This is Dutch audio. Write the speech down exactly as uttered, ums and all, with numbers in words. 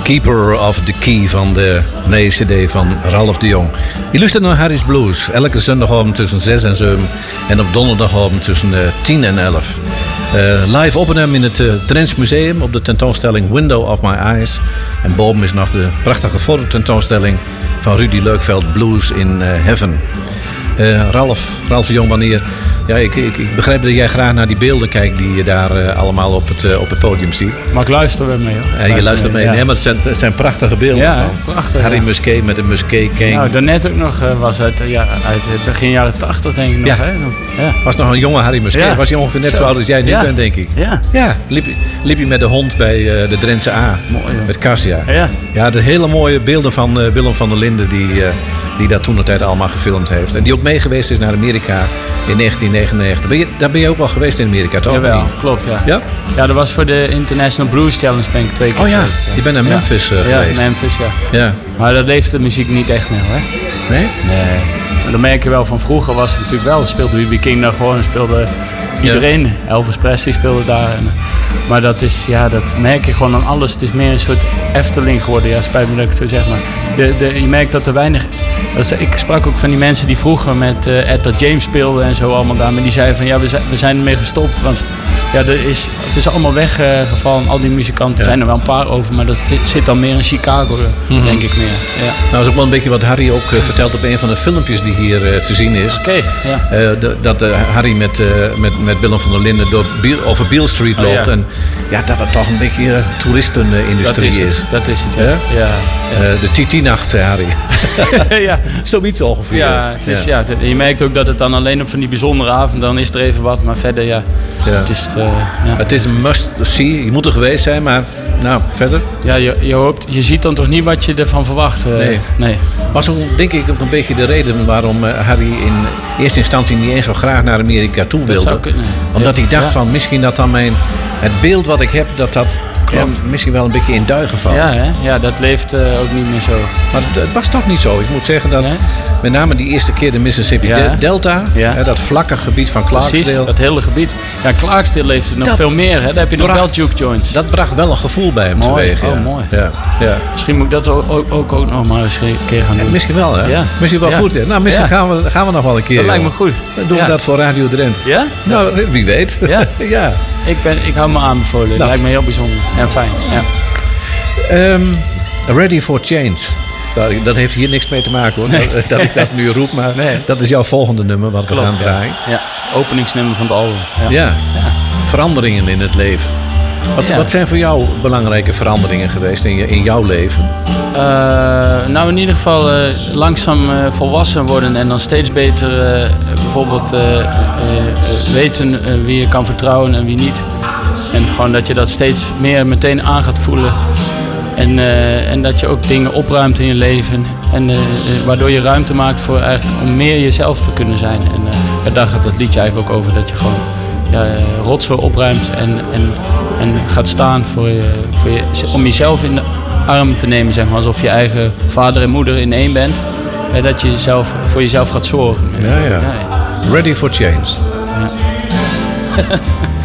Keeper of the Key van de nieuwe cd van Ralph de Jong. Je luistert naar Harry's Blues. Elke zondagavond tussen zes en zeven. En op donderdagavond tussen uh, tien en elf. Uh, live opnemen in het uh, Drents Museum op de tentoonstelling Window of My Eyes. En boven is nog de prachtige fototentoonstelling van Rudy Leukveld Blues in uh, Heaven. Uh, Ralph, Ralph de Jong, wanneer... Ja, ik, ik, ik begrijp dat jij graag naar die beelden kijkt die je daar uh, allemaal op het, uh, op het podium ziet. Maar ik luister weer mee, hoor. En je luistert mee. Ja. Nee, maar het zijn, het zijn prachtige beelden. Ja, van. Prachtig. Harry ja. Musquet met een Musquet King. Nou, daarnet ook nog uh, was uit, ja, uit begin jaren tachtig, denk ik nog. Ja. Hè? Ja. Was nog een jonge Harry Musquet. Ja. Was hij ongeveer net zo, zo oud als jij nu ja. bent, denk ik. Ja. Ja, liep, liep hij met de hond bij uh, de Drentse A. Mooi, hoor. Met Cassia. Ja. Ja, de hele mooie beelden van uh, Willem van der Linden die, uh, die dat toen de tijd allemaal gefilmd heeft. En die ook meegeweest is naar Amerika in negentien negenennegentig. Ben je, daar ben je ook wel geweest in Amerika, toch? Jawel, klopt, ja. Ja? Ja, dat was voor de International Blues Challenge ben ik twee keer Oh ja, geweest. Ja. je bent naar Memphis uh, ja, geweest. Ja, Memphis, ja. Ja. Maar dat leeft de muziek niet echt meer, hè? Nee? Nee. Maar dat merk je wel van vroeger was het natuurlijk wel. Speelde B B King daar gewoon, speelde iedereen. Ja. Elvis Presley speelde daar. En, maar dat is, ja, dat merk je gewoon aan alles. Het is meer een soort Efteling geworden. Ja, spijt me dat ik het zo zeg, maar de, de, je merkt dat er weinig... Dat is, ik sprak ook van die mensen die vroeger met uh, Etta James speelden en zo allemaal daar. Maar die zeiden van, ja, we zijn, we zijn ermee gestopt. Want ja, er is, het is allemaal weggevallen. Al die muzikanten, ja. zijn er wel een paar over. Maar dat zit, zit dan meer in Chicago, mm-hmm. denk ik meer. Ja. Nou, dat is ook wel een beetje wat Harry ook uh, vertelt op een van de filmpjes die hier uh, te zien is. Oké, okay, ja. Uh, de, dat uh, Harry met, uh, met, met Willem van der Linden door Biel, over Beale Street loopt. Oh, ja. En ja, dat het toch een beetje uh, toeristenindustrie is. is. Dat is het, ja. ja? ja, ja. Uh, de T T-nacht, zei Harry. ja. Zoiets ongeveer. Ja, het is, ja. ja, je merkt ook dat het dan alleen op van die bijzondere avond, dan is er even wat. Maar verder, ja. ja. Het, is, uh, ja. het is een must-see. Je moet er geweest zijn, maar nou, verder? Ja, je, je, hoopt, je ziet dan toch niet wat je ervan verwacht. Uh, nee. nee. Was ook, denk ik, ook een beetje de reden waarom uh, Harry in eerste instantie niet eens zo graag naar Amerika toe wilde. Kunnen, Omdat ja. hij dacht ja. van, misschien dat dan mijn... Het beeld wat ik heb, dat dat... Ja, misschien wel een beetje in duigen valt. Ja, hè? Ja, dat leeft uh, ook niet meer zo. Maar het, het was toch niet zo. Ik moet zeggen dat nee? met name die eerste keer de Mississippi ja. de, Delta, ja. hè, dat vlakke gebied van Clarksdale. Precies, dat hele gebied. Ja, Clarksdale leeft er nog dat veel meer. Hè? Daar heb je bracht, nog wel juke joints. Dat bracht wel een gevoel bij hem mooi. teweeg. Oh, ja. mooi. Ja. Ja. Misschien moet ik dat ook, ook, ook, ook nog maar eens een keer gaan doen. Ja, misschien wel, hè? Ja. Misschien wel ja. goed, hè? Nou, misschien ja. gaan, we, gaan we nog wel een keer. Dat lijkt me goed. Dan doen ja. we dat voor Radio Drenthe. Ja? Nou, wie weet. Ja. ja. Ik, ben, ik hou me aanbevolen. Dat nou. lijkt me heel bijzonder en fijn. Ja. Um, Ready for Change. Dat, dat heeft hier niks mee te maken, hoor. Nee. Dat, dat ik dat nu roep, maar nee. dat is jouw volgende nummer wat Klopt, we gaan draaien. Ja. ja, openingsnummer van het album. Ja. Ja. ja, veranderingen in het leven. Wat, ja. wat zijn voor jou belangrijke veranderingen geweest in, je, in jouw leven? Uh, nou, in ieder geval uh, langzaam uh, volwassen worden en dan steeds beter uh, bijvoorbeeld uh, uh, uh, weten uh, wie je kan vertrouwen en wie niet. En gewoon dat je dat steeds meer meteen aan gaat voelen. En, uh, en dat je ook dingen opruimt in je leven. En uh, uh, waardoor je ruimte maakt voor eigenlijk om meer jezelf te kunnen zijn. En uh, daar gaat dat liedje eigenlijk ook over. Dat je gewoon ja, uh, rotzooi opruimt en, en, en gaat staan voor je, voor je, om jezelf in de arm te nemen. Zeg maar, alsof je eigen vader en moeder in één bent. En dat je zelf, voor jezelf gaat zorgen. Ja, ja. ja, ja. Ready for Change. Ja.